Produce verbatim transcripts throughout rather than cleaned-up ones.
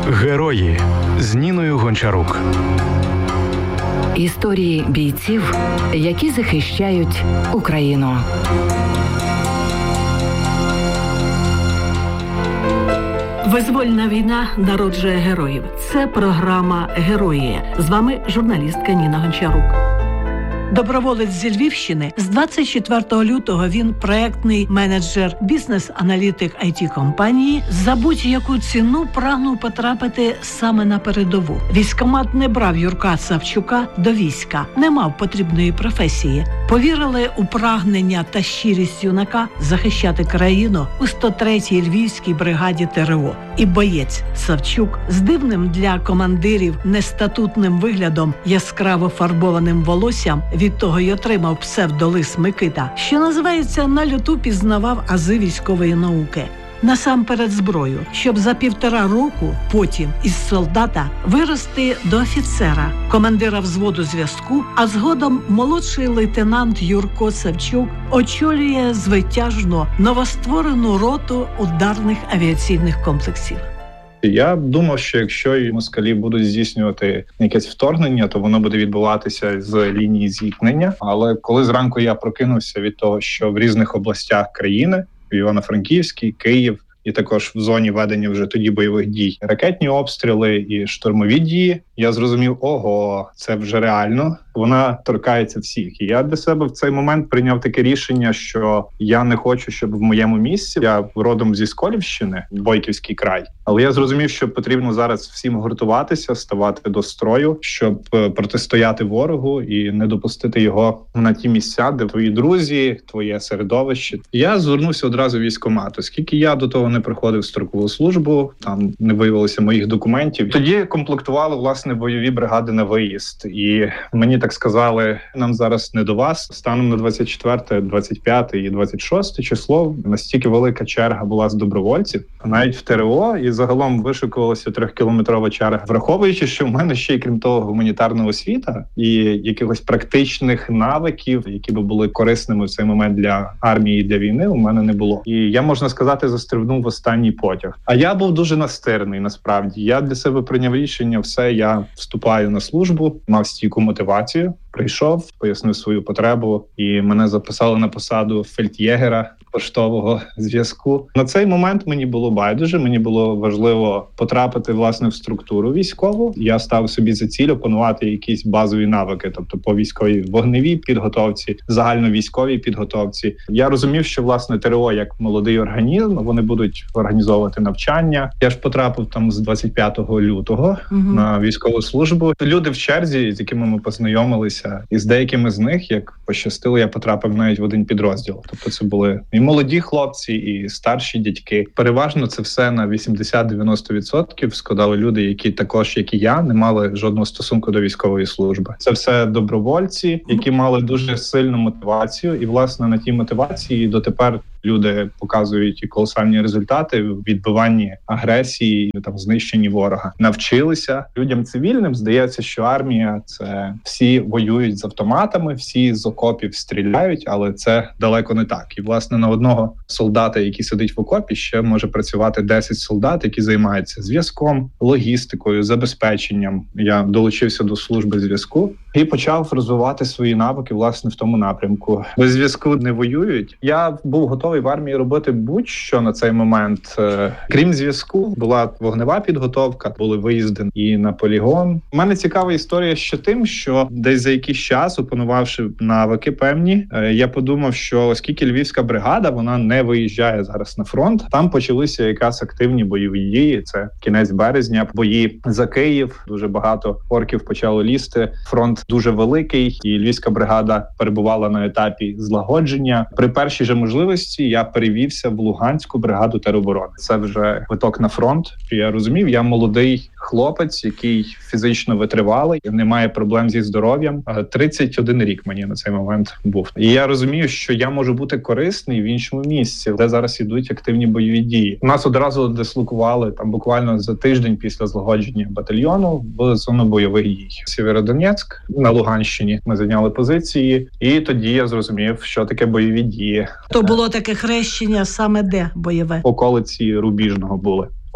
Герої з Ніною Гончарук. Історії бійців, які захищають Україну. Визвольна війна народжує героїв. Це програма «Герої». З вами журналістка Ніна Гончарук. Доброволець зі Львівщини. З двадцять четвертого лютого він проектний менеджер, бізнес-аналітик ай ті-компанії. За будь-яку ціну прагнув потрапити саме на передову. Військкомат не брав Юрка Савчука до війська, не мав потрібної професії. Повірили у прагнення та щирість юнака захищати країну у сто третій Львівській бригаді те ер о. І боєць Савчук з дивним для командирів нестатутним виглядом, яскраво фарбованим волоссям, від того й отримав псевдолис Микита, що називається, на люту пізнавав ази військової науки. Насамперед зброю, щоб за півтора року потім із солдата вирости до офіцера, командира взводу зв'язку, а згодом молодший лейтенант Юрко Савчук очолює звитяжну новостворену роту ударних авіаційних комплексів. Я думав, що якщо москалі будуть здійснювати якесь вторгнення, то воно буде відбуватися з лінії зіткнення. Але коли зранку я прокинувся від того, що в різних областях країни, в Івано-Франківській, Київ, і також в зоні ведення вже тоді бойових дій, ракетні обстріли і штурмові дії, я зрозумів, ого, це вже реально, вона торкається всіх. І я для себе в цей момент прийняв таке рішення, що я не хочу, щоб в моєму місці, я родом зі Сколівщини, Бойківський край, але я зрозумів, що потрібно зараз всім гуртуватися, ставати до строю, щоб протистояти ворогу і не допустити його на ті місця, де твої друзі, твоє середовище. Я звернувся одразу в військкомат, оскільки я до того не проходив строкову службу, там не виявилося моїх документів. Тоді комплектували, власне, бойові бригади на виїзд. І мені так сказали, нам зараз не до вас. Станом на двадцять четверте, двадцять п'яте і двадцять шосте число настільки велика черга була з добровольців, навіть в те ер о, і загалом вишикувалася трьохкілометрова черга. Враховуючи, що в мене ще й, крім того, гуманітарна освіта і якихось практичних навиків, які би були корисними в цей момент для армії і для війни, у мене не було. І я, можна сказати, застрибнув в останній потяг. А я був дуже настирний, насправді. Я для себе прийняв рішення, все, я вступаю на службу, мав стійку мотивацію, прийшов, пояснив свою потребу, і мене записали на посаду фельд'єгера поштового зв'язку. На цей момент мені було байдуже, мені було важливо потрапити, власне, в структуру військову. Я став собі за ціль опанувати якісь базові навики, тобто по військовій вогневій підготовці, загальновійськовій підготовці. Я розумів, що, власне, те ер о як молодий організм, вони будуть організовувати навчання. Я ж потрапив там з двадцять п'ятого лютого угу. на військову службу. Люди в черзі, з якими ми познайомилися, і з деякими з них, як пощастило, я потрапив навіть в один підрозділ. Тобто це були і молоді хлопці, і старші дядьки. Переважно це все на вісімдесят-дев'яносто відсотків складали люди, які також, як і я, не мали жодного стосунку до військової служби. Це все добровольці, які мали дуже сильну мотивацію. І, власне, на тій мотивації дотепер люди показують і колосальні результати в відбиванні агресії, там знищенні ворога. Навчилися. Людям цивільним здається, що армія – це всі воюють з автоматами, всі з окопів стріляють, але це далеко не так. І, власне, на одного солдата, який сидить в окопі, ще може працювати десять солдат, які займаються зв'язком, логістикою, забезпеченням. Я долучився до служби зв'язку і почав розвивати свої навики, власне, в тому напрямку. Без зв'язку не воюють. Я був готовий в армії робити будь-що на цей момент. Крім зв'язку, була вогнева підготовка, були виїзди і на полігон. У мене цікава історія ще тим, що десь за якийсь час, опанувавши навики певні, я подумав, що оскільки Львівська бригада, вона не виїжджає зараз на фронт, там почалися якраз активні бойові дії. Це кінець березня, бої за Київ, дуже багато орків почало лізти. Фронт дуже великий, і Львівська бригада перебувала на етапі злагодження. При першій же можливості я перевівся в Луганську бригаду тероборони. Це вже квиток на фронт. Я розумів, я молодий хлопець, який фізично витривалий, не має проблем зі здоров'ям. тридцять один рік мені на цей момент був. І я розумію, що я можу бути корисний в іншому місці, де зараз ідуть активні бойові дії. Нас одразу дислокували там буквально за тиждень після злагодження батальйону в зону бойових дій. Сєвєродонецьк на Луганщині. Ми зайняли позиції, і тоді я зрозумів, що таке бойові дії. То було таке хрещення саме де бойове? Околиці Рубіжного були.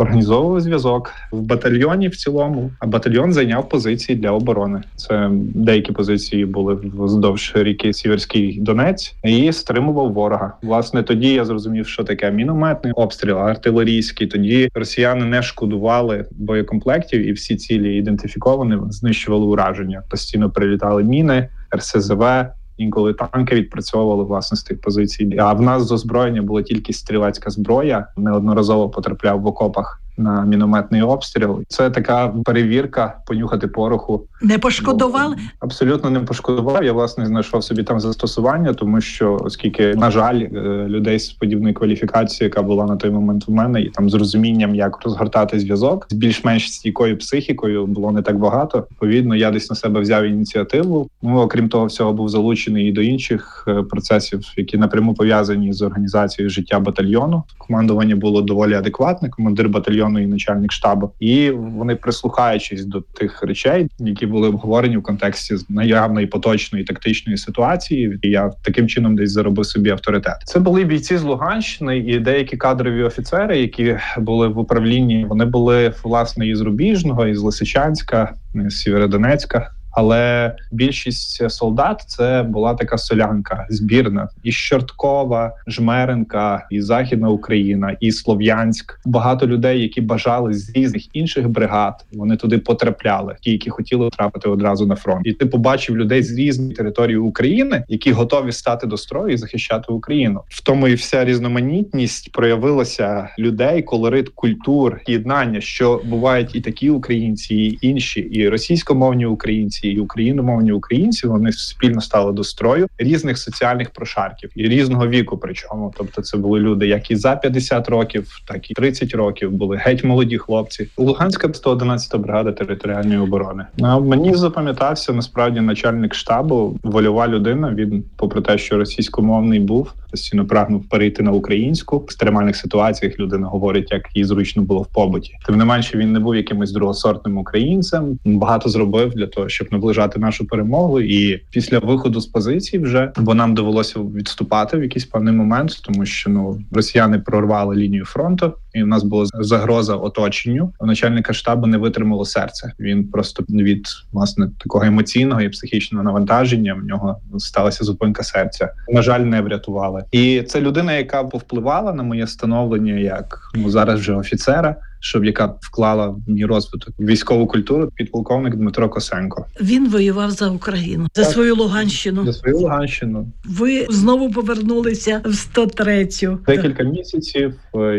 організовував зв'язок в батальйоні в цілому, а батальйон зайняв позиції для оборони. Це деякі позиції були вздовж ріки Сіверський Донець і стримував ворога. Власне, тоді я зрозумів, що таке мінометний обстріл, артилерійський. Тоді росіяни не шкодували боєкомплектів і всі цілі ідентифіковані, знищували ураження. Постійно прилітали міни, ер ес зе ве, інколи танки відпрацьовували, власне, з тих позицій. А в нас з озброєння була тільки стрілецька зброя. Неодноразово потрапляв в окопах на мінометний обстріл. Це така перевірка, понюхати пороху. Не пошкодували? Абсолютно не пошкодував. Я, власне, знайшов собі там застосування, тому що, оскільки, на жаль, людей з подібною кваліфікацією, яка була на той момент у мене, і там з розумінням, як розгортати зв'язок, з більш-менш стійкою психікою було не так багато. Відповідно, я десь на себе взяв ініціативу. Ну, окрім того всього, був залучений і до інших процесів, які напряму пов'язані з організацією життя батальйону. Командування було доволі адекватне, командир батальйону і начальник штабу. І вони, прислухаючись до тих речей, які були обговорені в контексті наявної поточної тактичної ситуації, і я таким чином десь заробив собі авторитет. Це були бійці з Луганщини і деякі кадрові офіцери, які були в управлінні. Вони були, власне, із Рубіжного, із Лисичанська, з Сєвєродонецька. Але більшість солдат – це була така солянка, збірна. І Чорткова, Жмеринка, і Західна Україна, і Слов'янськ. Багато людей, які бажали з різних інших бригад, вони туди потрапляли. Ті, які хотіли трапити одразу на фронт. І ти побачив людей з різних територій України, які готові стати до строю і захищати Україну. В тому і вся різноманітність проявилася людей, колорит культур, єднання, що бувають і такі українці, і інші, і російськомовні українці, і україномовні українці, вони спільно стали до строю різних соціальних прошарків і різного віку причому. Тобто це були люди як і за п'ятдесят років, так і тридцять років, були геть молоді хлопці. Луганська сто одинадцята бригада територіальної оборони. А мені запам'ятався насправді начальник штабу, вольова людина. Він, попри те, що російськомовний був, постійно прагнув перейти на українську. В екстремальних ситуаціях людина говорить, як їй зручно було в побуті. Тим не менше, він не був якимось другосортним українцем. Багато зробив для того, щоб наближати нашу перемогу. І після виходу з позицій вже, бо нам довелося відступати в якийсь певний момент, тому що ну росіяни прорвали лінію фронту, і в нас була загроза оточенню. У начальника штабу не витримало серце. Він просто від, власне, такого емоційного і психічного навантаження в нього сталася зупинка серця. На жаль, не врятували. І це людина, яка повпливала на моє становлення як ну зараз вже офіцера, щоб яка вклала в мій розвиток військову культуру, підполковник Дмитро Косенко. Він воював за Україну, за так, свою Луганщину. За свою Луганщину. Ви знову повернулися в сто третю. Декілька місяців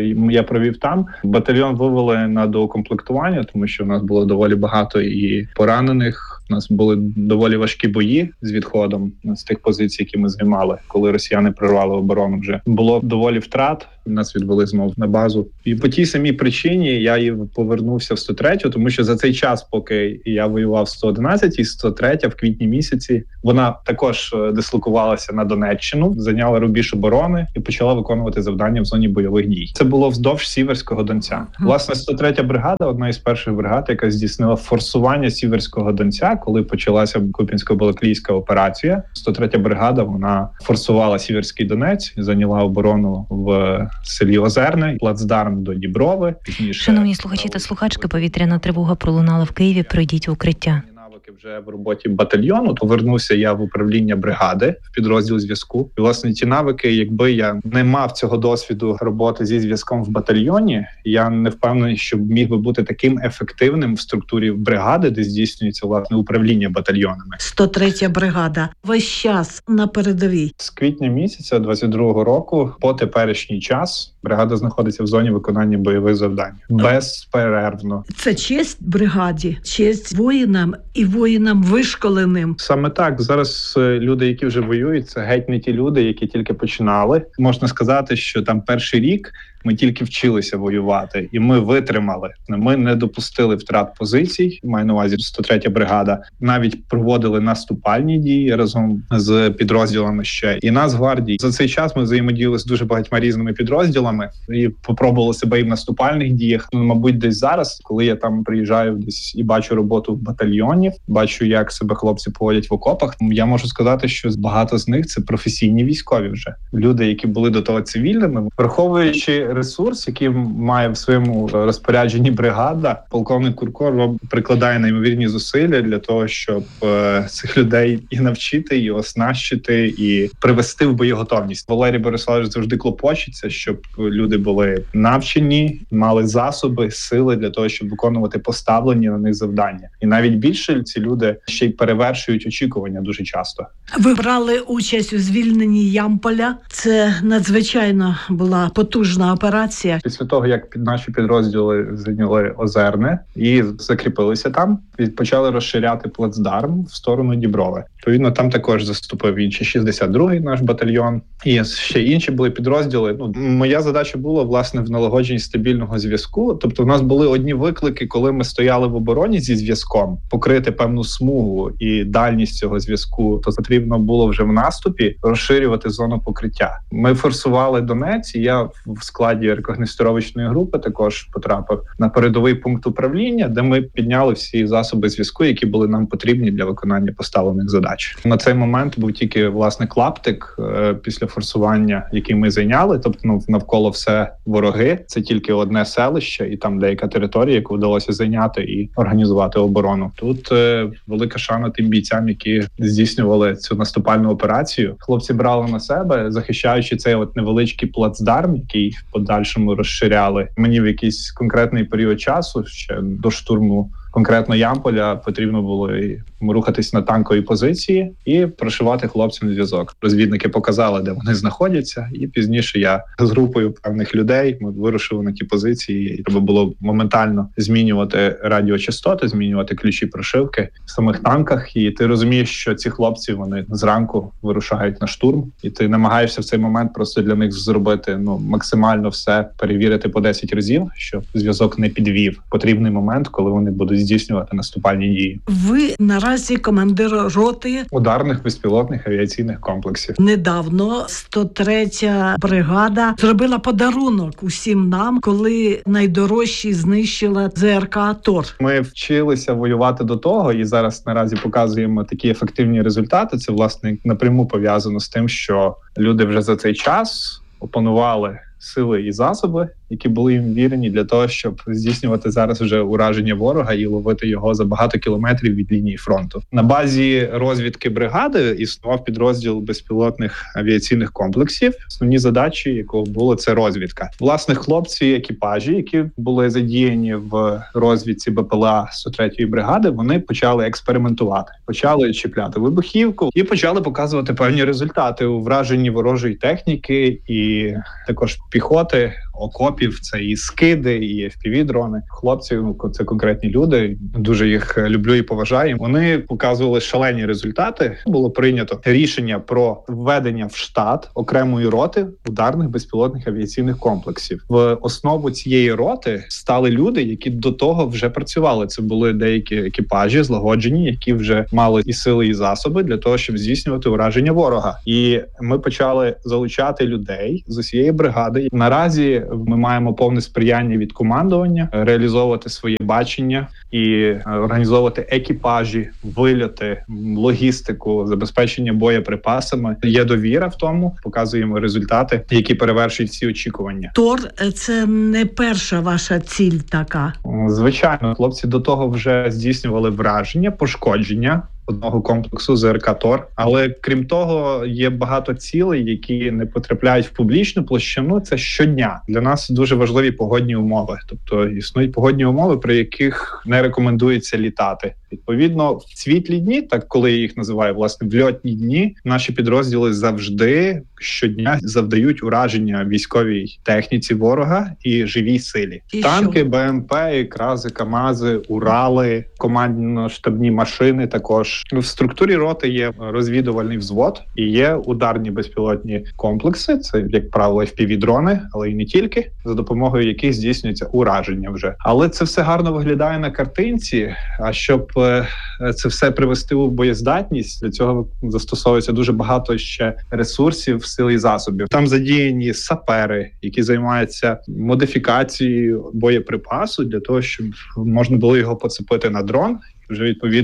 я провів там. Батальйон вивели на доукомплектування, тому що в нас було доволі багато і поранених. У нас були доволі важкі бої з відходом з тих позицій, які ми займали, коли росіяни прорвали оборону вже. Було доволі втрат, нас відвели знову на базу. І по тій самій причині я і повернувся в сто третю, тому що за цей час, поки я воював в сто одинадцятій, сто третя в квітні місяці, вона також дислокувалася на Донеччину, зайняла рубіж оборони і почала виконувати завдання в зоні бойових дій. Це було вздовж Сіверського Донця. Власне, сто третя бригада, одна із перших бригад, яка здійснила форсування Сіверського Донця, коли почалася Куп'янсько-Балаклійська операція. сто третя бригада, вона форсувала Сіверський Донець, зайняла оборону в селі Озерне, плацдарм до Діброви. Пізніше... Шановні слухачі та слухачки, повітряна тривога пролунала в Києві. Пройдіть в укриття. Вже в роботі батальйону, повернувся я в управління бригади, в підрозділ зв'язку. І, власне, ті навики, якби я не мав цього досвіду роботи зі зв'язком в батальйоні, я не впевнений, що міг би бути таким ефективним в структурі бригади, де здійснюється, власне, управління батальйонами. сто третя бригада. Весь час на передовій. З квітня місяця двадцять другого року по теперішній час бригада знаходиться в зоні виконання бойових завдань. Безперервно. Це честь бригаді, честь воїнам і воїнам вишколеним. Саме так. Зараз люди, які вже воюють, це геть не ті люди, які тільки починали. Можна сказати, що там перший рік ми тільки вчилися воювати, і ми витримали. Ми не допустили втрат позицій, маю на увазі сто третя бригада. Навіть проводили наступальні дії разом з підрозділами ще. І Нацгвардії. За цей час ми взаємодіяли з дуже багатьма різними підрозділами і попробували себе і в наступальних діях. Ну, мабуть, десь зараз, коли я там приїжджаю десь і бачу роботу в батальйоні, бачу, як себе хлопці поводять в окопах, я можу сказати, що багато з них – це професійні військові вже. Люди, які були до того цивільними, враховуючи ресурс, який має в своєму розпорядженні бригада. Полковник Курко прикладає неймовірні зусилля для того, щоб е, цих людей і навчити, і оснащити, і привести в боєготовність. Валерій Бориславович завжди клопочеться, щоб люди були навчені, мали засоби, сили для того, щоб виконувати поставлені на них завдання. І навіть більше ці люди ще й перевершують очікування дуже часто. Ви брали участь у звільненні Ямполя. Це надзвичайно була потужна операція. Після того, як наші підрозділи зайняли Озерне і закріпилися там, почали розширяти плацдарм в сторону Діброви. Відповідно, там також заступив інший шістдесят другий наш батальйон. І ще інші були підрозділи. Ну, моя задача була, власне, в налагодженні стабільного зв'язку. Тобто, в нас були одні виклики, коли ми стояли в обороні зі зв'язком, покрити певну смугу і дальність цього зв'язку, то потрібно було вже в наступі розширювати зону покриття. Ми форсували Донець, і я в складі рекогностировочної групи також потрапив на передовий пункт управління, де ми підняли всі засоби зв'язку, які були нам потрібні для виконання поставлених задач. На цей момент був тільки, власне, клаптик е, після форсування, який ми зайняли, тобто ну, навколо все вороги. Це тільки одне селище і там деяка територія, яку вдалося зайняти і організувати оборону. Тут е, велика шана тим бійцям, які здійснювали цю наступальну операцію. Хлопці брали на себе, захищаючи цей от невеличкий плацдарм, який в подальшому розширяли. Мені в якийсь конкретний період часу, ще до штурму конкретно Ямполя, потрібно було і рухатись на танкові позиції і прошивати хлопцям зв'язок. Розвідники показали, де вони знаходяться, і пізніше я з групою певних людей ми вирушили на ті позиції, і треба було моментально змінювати радіочастоти, змінювати ключі прошивки в самих танках. І ти розумієш, що ці хлопці, вони зранку вирушають на штурм, і ти намагаєшся в цей момент просто для них зробити ну максимально все, перевірити по десять разів, щоб зв'язок не підвів потрібний момент, коли вони будуть здійснювати наступальні дії. Ви наразі командир роти ударних безпілотних авіаційних комплексів. Недавно сто третя бригада зробила подарунок усім нам, коли найдорожчі знищила ЗРК «Тор». Ми вчилися воювати до того, і зараз наразі показуємо такі ефективні результати. Це, власне, напряму пов'язано з тим, що люди вже за цей час опанували сили і засоби, які були їм вірені для того, щоб здійснювати зараз вже ураження ворога і ловити його за багато кілометрів від лінії фронту. На базі розвідки бригади існував підрозділ безпілотних авіаційних комплексів. Основні задачі, якого було, це розвідка. Власне, хлопці, екіпажі, які були задіяні в розвідці БПЛА сто третьої бригади, вони почали експериментувати. Почали чіпляти вибухівку і почали показувати певні результати у враженні ворожої техніки і також піхоти, окопів, це і скиди, і еф пі ві-дрони. Хлопці, ну, це конкретні люди, дуже їх люблю і поважаю. Вони показували шалені результати. Було прийнято рішення про введення в штат окремої роти ударних безпілотних авіаційних комплексів. В основу цієї роти стали люди, які до того вже працювали. Це були деякі екіпажі злагоджені, які вже мали і сили, і засоби для того, щоб здійснювати ураження ворога. І ми почали залучати людей з усієї бригади. Наразі ми маємо повне сприяння від командування, реалізовувати своє бачення і організовувати екіпажі, вильоти, логістику, забезпечення боєприпасами. Є довіра в тому, показуємо результати, які перевершують всі очікування. Тор – це не перша ваша ціль така? Звичайно, хлопці до того вже здійснювали враження, пошкодження одного комплексу ЗРК «Тор». Але крім того, є багато цілей, які не потрапляють в публічну площину. Це щодня. Для нас дуже важливі погодні умови. Тобто існують погодні умови, при яких не рекомендується літати. Відповідно, в світлі дні, так коли я їх називаю, власне, в льотні дні, наші підрозділи завжди щодня завдають ураження військовій техніці ворога і живій силі. І танки, що? Б М П, крази, КАМАЗи, Урали, командно-штабні машини також. В структурі роти є розвідувальний взвод і є ударні безпілотні комплекси. Це, як правило, еф пі ві-дрони, але і не тільки, за допомогою яких здійснюється ураження вже. Але це все гарно виглядає на картинці, а щоб це все привести у боєздатність, для цього застосовується дуже багато ще ресурсів, сил і засобів. Там задіяні сапери, які займаються модифікацією боєприпасу для того, щоб можна було його поцепити на дрон, вже відповідно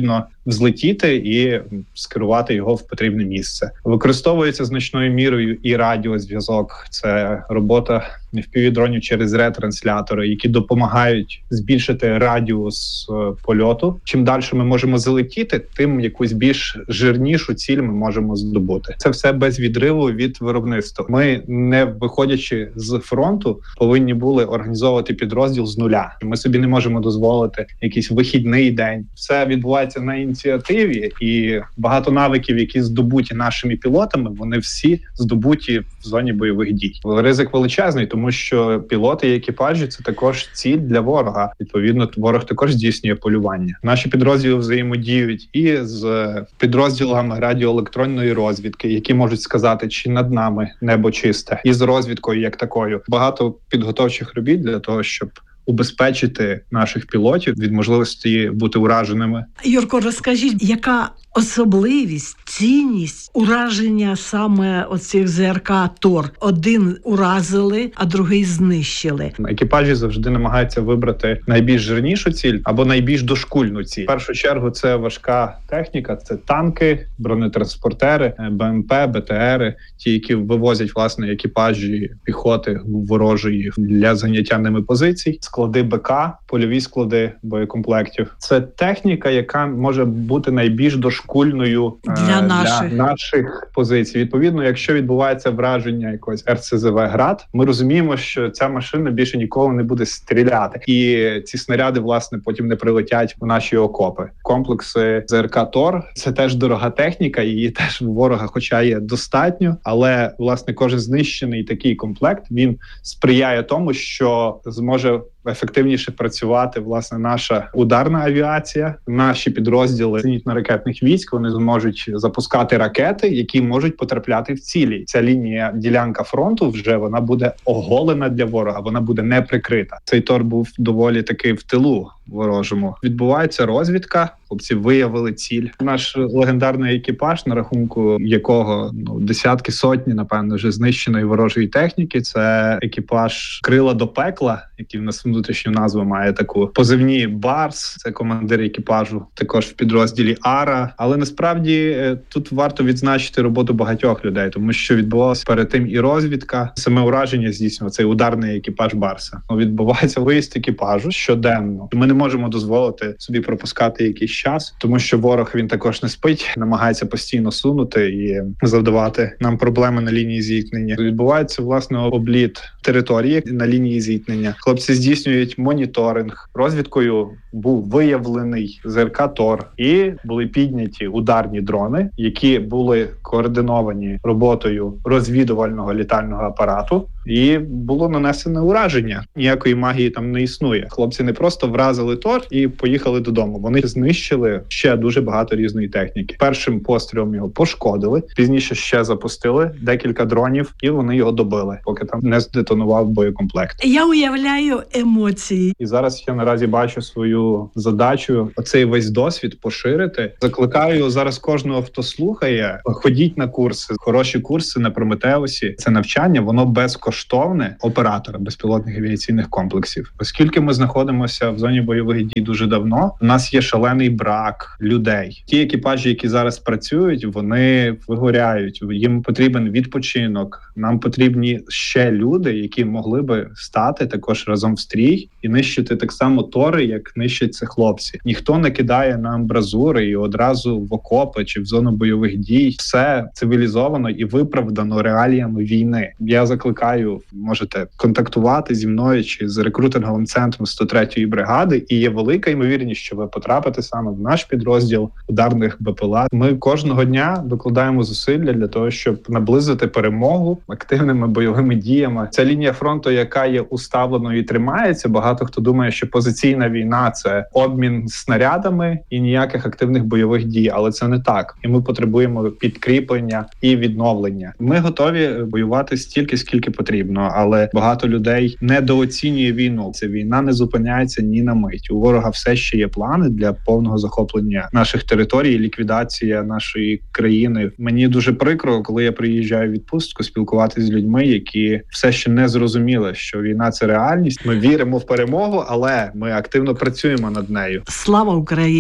взлетіти і скерувати його в потрібне місце. Використовується значною мірою і радіозв'язок. Це робота еф пі ві-дронів через ретранслятори, які допомагають збільшити радіус польоту. Чим далі ми можемо залетіти, тим якусь більш жирнішу ціль ми можемо здобути. Це все без відриву від виробництва. Ми, не виходячи з фронту, повинні були організовувати підрозділ з нуля. Ми собі не можемо дозволити якийсь вихідний день. Все відбувається на ініціативі, і багато навиків, які здобуті нашими пілотами, вони всі здобуті в зоні бойових дій. Ризик величезний, тому що пілоти і екіпажі – це також ціль для ворога. Відповідно, ворог також здійснює полювання. Наші підрозділи взаємодіють і з підрозділами радіоелектронної розвідки, які можуть сказати, чи над нами небо чисте, і з розвідкою як такою. Багато підготовчих робіт для того, щоб убезпечити наших пілотів від можливості бути ураженими. Юрко, розкажіть, яка особливість, цінність ураження саме оцих ЗРК «Тор»? Один уразили, а другий знищили. Екіпажі завжди намагаються вибрати найбільш жирнішу ціль або найбільш дошкульну ціль. В першу чергу це важка техніка, це танки, бронетранспортери, бе ем пе, бе те ери, ті, які вивозять, власне, екіпажі піхоти ворожої для заняття ними позицій, склади бе ка, польові склади боєкомплектів. Це техніка, яка може бути найбільш дошкульною для, е, наших. для наших позицій. Відповідно, якщо відбувається враження якогось ер це зе ве «Град», ми розуміємо, що ця машина більше ніколи не буде стріляти. І ці снаряди, власне, потім не прилетять в наші окопи. Комплекси ЗРК «Тор» – це теж дорога техніка, її теж у ворога хоча є достатньо, але, власне, кожен знищений такий комплект, він сприяє тому, що зможе ефективніше працювати, власне, наша ударна авіація, наші підрозділи зенітно-ракетних військ, вони зможуть запускати ракети, які можуть потрапляти в цілі. Ця лінія, ділянка фронту вже вона буде оголена для ворога, вона буде не прикрита. Цей «Тор» був доволі таки в тилу ворожому. Відбувається розвідка, хлопці виявили ціль. Наш легендарний екіпаж, на рахунку якого ну, десятки, сотні, напевно, вже знищеної ворожої техніки, це екіпаж «Крила до пекла», який в нас внутрішню назву має таку. Позивні «Барс», це командир екіпажу, також в підрозділі «Ара». Але насправді тут варто відзначити роботу багатьох людей, тому що відбувалося перед тим і розвідка, саме ураження здійснював цей ударний екіпаж «Барса». Відбувається виїзд екіпажу щоденно. Ми не можемо дозволити собі пропускати якийсь час, тому що ворог, він також не спить, намагається постійно сунути і завдавати нам проблеми на лінії зіткнення. Відбувається, власне, обліт території на лінії зіткнення. Хлопці здійснюють моніторинг. Розвідкою був виявлений ЗРК «Тор» і були підняті ударні дрони, які були координовані роботою розвідувального літального апарату, і було нанесене ураження. Ніякої магії там не існує. Хлопці не просто вразили «Тор» і поїхали додому. Вони знищили ще дуже багато різної техніки. Першим пострілом його пошкодили, пізніше ще запустили декілька дронів, і вони його добили, поки там не здетонував боєкомплект. Я уявляю емоції. І зараз я наразі бачу свою задачу оцей весь досвід поширити. Закликаю зараз кожного, хто слухає, ходіть на курси. Хороші курси на Прометеусі. Це навчання, воно безкоштовне оператора безпілотних авіаційних комплексів. Оскільки ми знаходимося в зоні бойових дій дуже давно, у нас є шалений брак людей. Ті екіпажі, які зараз працюють, вони вигоряють. Їм потрібен відпочинок. Нам потрібні ще люди, які могли би стати також разом в стрій і нищити так само «Тори», як нищать це хлопці. Ніхто не кидає на амбразури і одразу в окопи чи в зону бойових дій. Все цивілізовано і виправдано реаліями війни. Я закликаю, можете контактувати зі мною чи з рекрутинговим центром сто третьої бригади, і є велика ймовірність, що ви потрапите саме в наш підрозділ ударних бе пе ел а. Ми кожного дня докладаємо зусилля для того, щоб наблизити перемогу активними бойовими діями. Ця лінія фронту, яка є уставленою і тримається, багато хто думає, що позиційна війна – це обмін снарядами і ніяких активних бойових дій, але це не так. І ми потребуємо підкріплення і відновлення. Ми готові воювати стільки, скільки потрібно, але багато людей недооцінює війну. Ця війна не зупиняється ні на мить. У ворога все ще є плани для повного захоплення наших територій, ліквідація нашої країни. Мені дуже прикро, коли я приїжджаю в відпустку, спілкуватися з людьми, які все ще не зрозуміли, що війна – це реальність. Ми віримо в перемогу, але ми активно працюємо над нею. Слава Україні!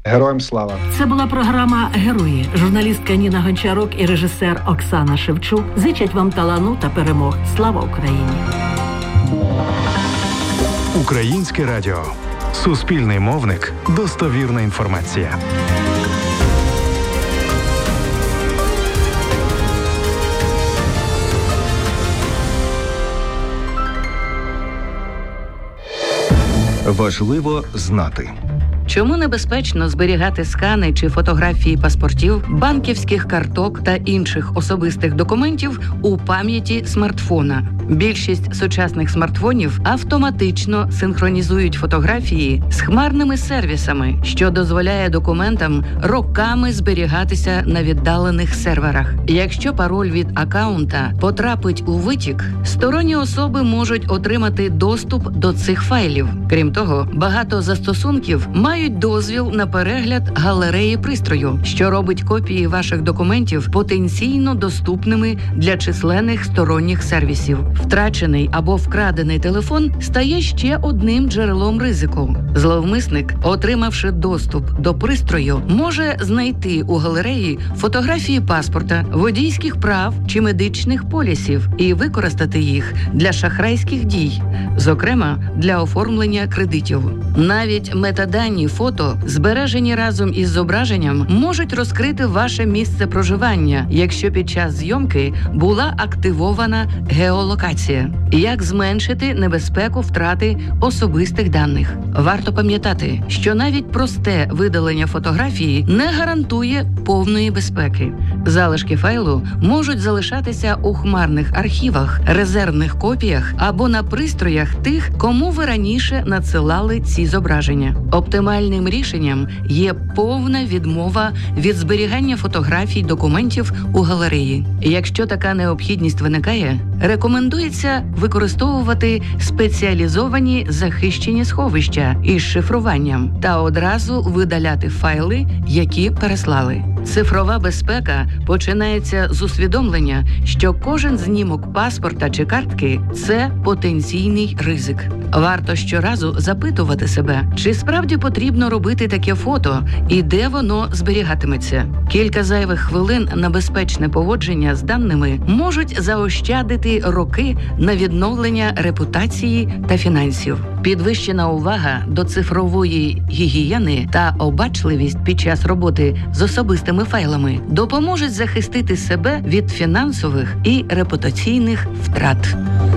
Героям слава! Це була програма «Герої». Журналістка Ніна Гончарук і режисер Оксана Шевчук зичать вам талану та перемог. Слава Україні! Українське радіо. Суспільний мовник. Достовірна інформація. Важливо знати. Чому небезпечно зберігати скани чи фотографії паспортів, банківських карток та інших особистих документів у пам'яті смартфона? Більшість сучасних смартфонів автоматично синхронізують фотографії з хмарними сервісами, що дозволяє документам роками зберігатися на віддалених серверах. Якщо пароль від акаунта потрапить у витік, сторонні особи можуть отримати доступ до цих файлів. Крім того, багато застосунків мають дозвіл на перегляд галереї пристрою, що робить копії ваших документів потенційно доступними для численних сторонніх сервісів. Втрачений або вкрадений телефон стає ще одним джерелом ризику. Зловмисник, отримавши доступ до пристрою, може знайти у галереї фотографії паспорта, водійських прав чи медичних полісів і використати їх для шахрайських дій, зокрема для оформлення кредитів. Навіть метадані фото, збережені разом із зображенням, можуть розкрити ваше місце проживання, якщо під час зйомки була активована геолокація. Як зменшити небезпеку втрати особистих даних? Варто пам'ятати, що навіть просте видалення фотографії не гарантує повної безпеки. Залишки файлу можуть залишатися у хмарних архівах, резервних копіях або на пристроях тих, кому ви раніше надсилали ці зображення. Оптимальним рішенням є повна відмова від зберігання фотографій документів у галереї. Якщо така необхідність виникає, рекомендується використовувати спеціалізовані захищені сховища із шифруванням та одразу видаляти файли, які переслали. Цифрова безпека починається з усвідомлення, що кожен знімок паспорта чи картки – це потенційний ризик. Варто щоразу запитувати себе, чи справді потрібно робити таке фото і де воно зберігатиметься. Кілька зайвих хвилин на безпечне поводження з даними можуть заощадити роки на відновлення репутації та фінансів. Підвищена увага до цифрової гігієни та обачливість під час роботи з особистими файлами допоможуть захистити себе від фінансових і репутаційних втрат.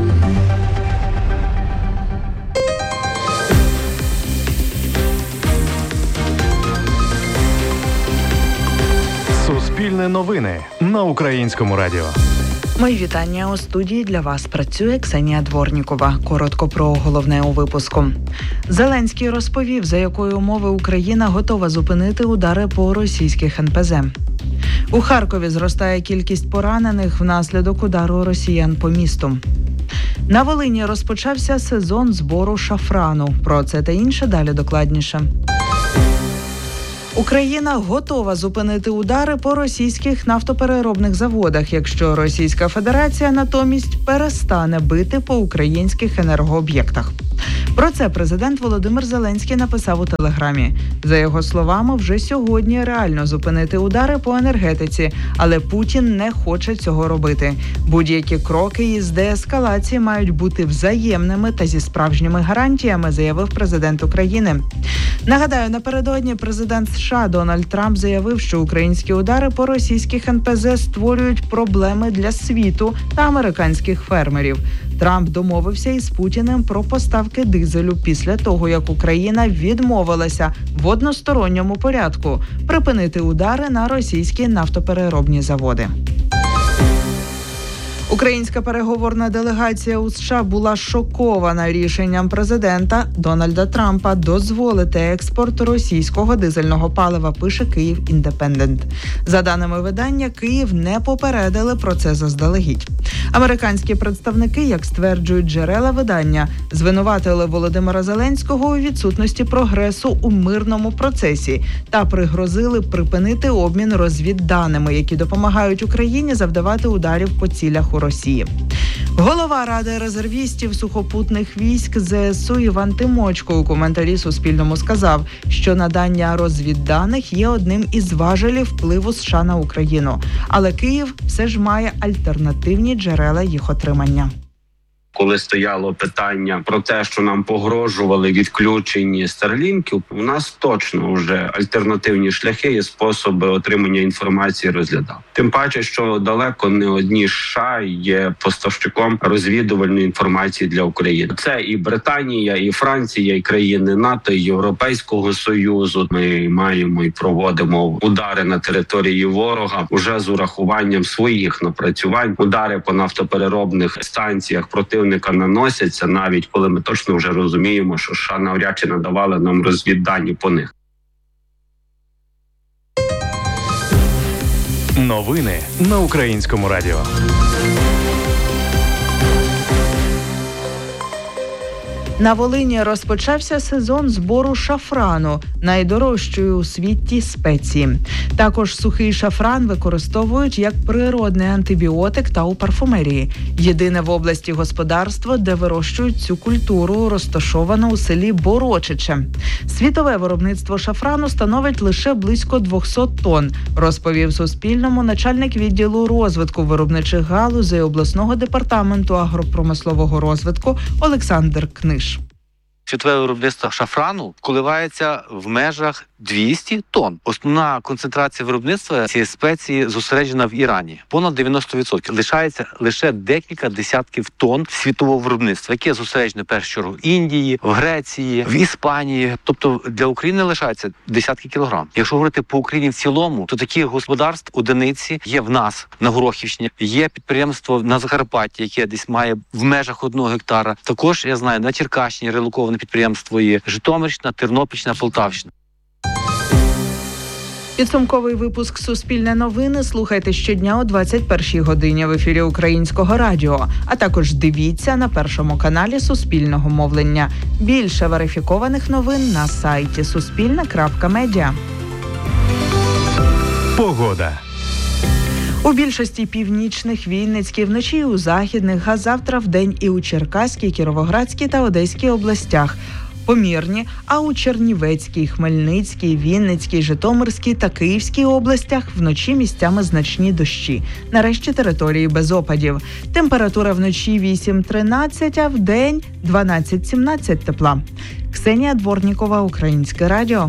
Суспільне новини на Українському радіо. Мої вітання. У студії для вас працює Ксенія Дворнікова. Коротко про головне у випуску. Зеленський розповів, за якої умови Україна готова зупинити удари по російських ен пе зе. У Харкові зростає кількість поранених внаслідок удару росіян по місту. На Волині розпочався сезон збору шафрану. Про це та інше далі докладніше. Україна готова зупинити удари по російських нафтопереробних заводах, якщо Російська Федерація натомість перестане бити по українських енергооб'єктах. Про це президент Володимир Зеленський написав у Телеграмі. За його словами, вже сьогодні реально зупинити удари по енергетиці, але Путін не хоче цього робити. Будь-які кроки із деескалації мають бути взаємними та зі справжніми гарантіями, заявив президент України. Нагадаю, напередодні президент США Дональд Трамп заявив, що українські удари по російських ен пе зе створюють проблеми для світу та американських фермерів. Трамп домовився із Путіним про поставки дизелю після того, як Україна відмовилася в односторонньому порядку припинити удари на російські нафтопереробні заводи. Українська переговорна делегація у США була шокована рішенням президента Дональда Трампа дозволити експорт російського дизельного палива, пише Київ Індепендент. За даними видання, Київ не попередили про це заздалегідь. Американські представники, як стверджують джерела видання, звинуватили Володимира Зеленського у відсутності прогресу у мирному процесі та пригрозили припинити обмін розвідданими, які допомагають Україні завдавати ударів по цілях у Росії. Голова Ради резервістів сухопутних військ ЗСУ Іван Тимочко у коментарі Суспільному сказав, що надання розвідданих є одним із важелів впливу США на Україну. Але Київ все ж має альтернативні джерела їх отримання. Коли стояло питання про те, що нам погрожували відключені старлінків, у нас точно вже альтернативні шляхи і способи отримання інформації розглядав. Тим паче, що далеко не одні США є поставщиком розвідувальної інформації для України. Це і Британія, і Франція, і країни НАТО, і Європейського Союзу. Ми маємо і проводимо удари на території ворога уже з урахуванням своїх напрацювань. Удари по нафтопереробних станціях проти наносяться, навіть коли ми точно вже розуміємо, що США навряд чи надавали нам розвіддані по них. Новини на Українському радіо. На Волині розпочався сезон збору шафрану, найдорожчої у світі спеції. Також сухий шафран використовують як природний антибіотик та у парфумерії. Єдине в області господарство, де вирощують цю культуру, розташовано у селі Борочиче. Світове виробництво шафрану становить лише близько двісті тонн, розповів Суспільному начальник відділу розвитку виробничих галузей обласного департаменту агропромислового розвитку Олександр Книж. Світове виробництво шафрану коливається в межах двісті тонн. Основна концентрація виробництва цієї спеції зосереджена в Ірані. Понад дев'яносто відсотків. Лишається лише декілька десятків тонн світового виробництва, яке зосереджене в першу чергу в Індії, в Греції, в Іспанії. Тобто для України лишається десятки кілограм. Якщо говорити по Україні в цілому, то таких господарств одиниці є в нас на Горохівщині, є підприємство на Закарпатті, яке десь має в межах одного гектара. Також, я знаю, на Черкащині релоковане підприємство є, Житомирщина, Тернопільщина, Полтавщина. Підсумковий випуск «Суспільне новини» слухайте щодня о двадцять першій годині в ефірі Українського радіо, а також дивіться на першому каналі Суспільного мовлення. Більше верифікованих новин на сайті суспільне крапка медіа. Погода. У більшості північних, Вінницькій, вночі і у західних, а завтра вдень і у Черкаській, Кіровоградській та Одеській областях. Помірні, а у Чернівецькій, Хмельницькій, Вінницькій, Житомирській та Київській областях вночі місцями значні дощі. Нарешті території без опадів. Температура вночі вісім тринадцять, а вдень дванадцять сімнадцять тепла. Ксенія Дворнікова, Українське радіо.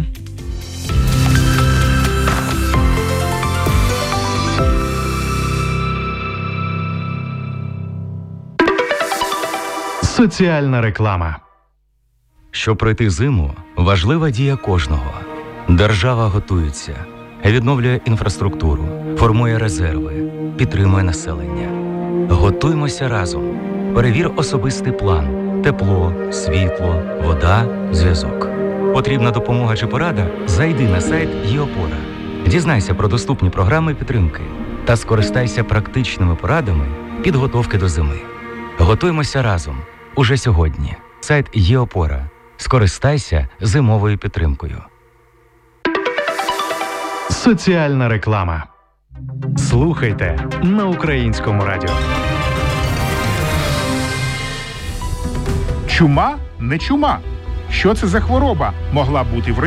Соціальна реклама. Щоб пройти зиму, важлива дія кожного. Держава готується, відновлює інфраструктуру, формує резерви, підтримує населення. Готуймося разом. Перевір особистий план. Тепло, світло, вода, зв'язок. Потрібна допомога чи порада? Зайди на сайт ЄОПОРА. Дізнайся про доступні програми підтримки та скористайся практичними порадами підготовки до зими. Готуймося разом. Уже сьогодні. Сайт ЄОПОРА. Скористайся зимовою підтримкою. Соціальна реклама. Слухайте на Українському радіо. Чума не чума. Що це за хвороба могла бути в